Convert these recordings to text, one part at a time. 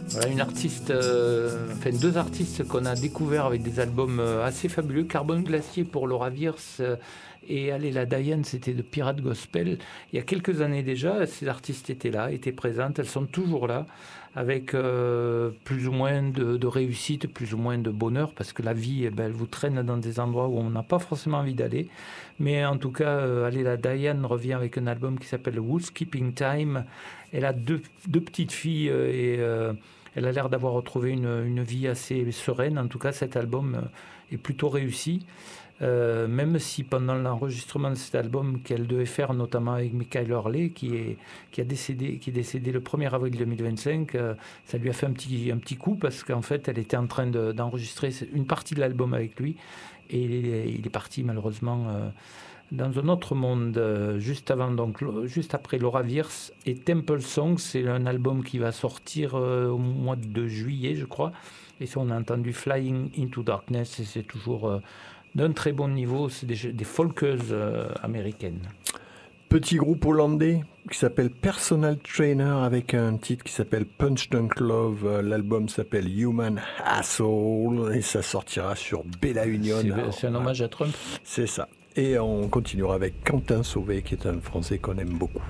Voilà une artiste, deux artistes qu'on a découverts avec des albums assez fabuleux. Carbone Glacier pour Laura Wirtz et Aléla Diane, c'était de Pirate Gospel. Il y a quelques années déjà, ces artistes étaient là, étaient présentes, elles sont toujours là, avec plus ou moins de réussite, plus ou moins de bonheur, parce que la vie, elle vous traîne dans des endroits où on n'a pas forcément envie d'aller. Mais en tout cas, Aléla Diane revient avec un album qui s'appelle Who's Keeping Time. Elle a deux petites filles elle a l'air d'avoir retrouvé une vie assez sereine. En tout cas, cet album est plutôt réussi. Même si pendant l'enregistrement de cet album qu'elle devait faire, notamment avec Michael Hurley, qui est décédé le 1er avril 2025, ça lui a fait un petit coup parce qu'en fait, elle était en train d'enregistrer une partie de l'album avec lui et il est parti malheureusement dans un autre monde, juste après Laura Wirtz et Temple Song. C'est un album qui va sortir au mois de juillet, je crois. Et ça, on a entendu Flying into Darkness, et c'est toujours d'un très bon niveau. C'est des folkeuses américaines. Petit groupe hollandais qui s'appelle Personal Trainer avec un titre qui s'appelle Punch Drunk Love. L'album s'appelle Human Asshole et ça sortira sur Bella Union. C'est un hommage à Trump. C'est ça. Et on continuera avec Quentin Sauvé, qui est un Français qu'on aime beaucoup.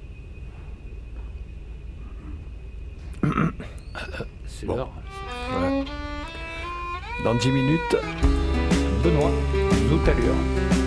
C'est l'heure. Ouais. Dans 10 minutes, Benoît Zoutalure.